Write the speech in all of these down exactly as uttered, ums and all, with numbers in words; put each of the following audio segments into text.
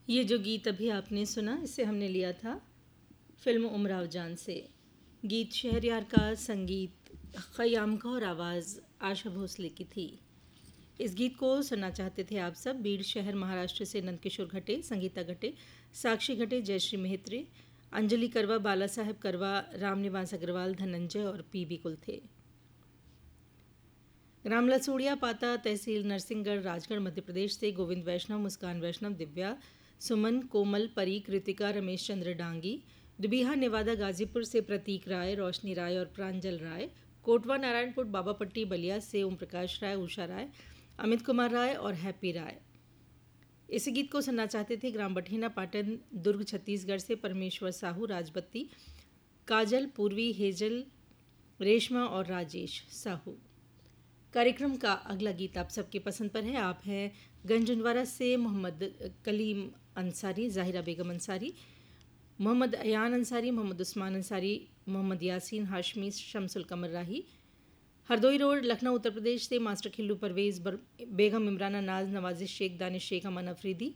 ये जो गीत अभी आपने सुना इसे हमने लिया था फिल्म उमराव जान से। गीत शहरयार का, संगीत ख़याम का और आवाज़ आशा भोसले की थी। इस गीत को सुनना चाहते थे आप सब। बीड़ शहर महाराष्ट्र से नंदकिशोर घटे, संगीता घटे, साक्षी घटे, जयश्री मेहत्रे, अंजलि करवा, बाला साहेब करवा, रामनिवास अग्रवाल, धनंजय और पी बी कुल थे। ग्राम लसूड़िया पाता, तहसील नरसिंहगढ़, राजगढ़, मध्य प्रदेश से गोविंद वैष्णव, मुस्कान वैष्णव, दिव्या, सुमन, कोमल, परी, कृतिका, रमेश चंद्र डांगी। दुबिहा नेवादा गाजीपुर से प्रतीक राय, रोशनी राय और प्रांजल राय। कोटवा नारायणपुर बाबापट्टी बलिया से ओम प्रकाश राय, उषा राय, अमित कुमार राय और हैप्पी राय। इस गीत को सुनना चाहते थे ग्राम बठीना पाटन, दुर्ग छत्तीसगढ़ से परमेश्वर साहू, राजबत्ती, काजल, पूर्वी, हेजल, रेशमा और राजेश साहू। कार्यक्रम का अगला गीत आप सबके पसंद पर है। आप हैं गंजनवारा से मोहम्मद कलीम अंसारी, ज़ाहिरा बेगम अंसारी, मोहम्मद अयान अंसारी, मोहम्मद उस्मान अंसारी, मोहम्मद यासीन हाशमी, शमसुल कमर राही। हरदोई रोड, लखनऊ, उत्तर प्रदेश से मास्टर खिल्लू परवेज़, बेगम इमराना नाज, नवाजिश शेख, दानिश शेख, अमन अफरीदी।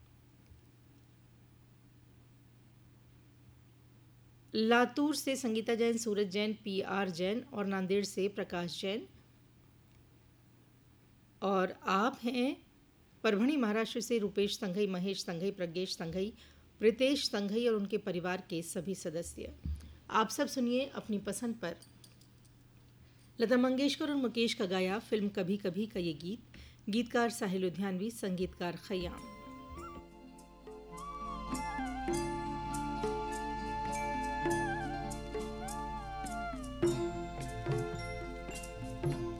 लातूर से संगीता जैन, सूरज जैन, पी आर जैन और नांदेड़ से प्रकाश जैन। और आप हैं परभणी महाराष्ट्र से Rupesh Shanghai, Mahesh Shanghai, Pradnyesh Shanghai, Pritesh Shanghai और उनके परिवार के सभी सदस्य। आप सब सुनिए अपनी पसंद पर लता मंगेशकर और मुकेश का गाया फिल्म कभी कभी का ये गीत। गीतकार साहिल लुधियानवी, संगीतकार ख़याम।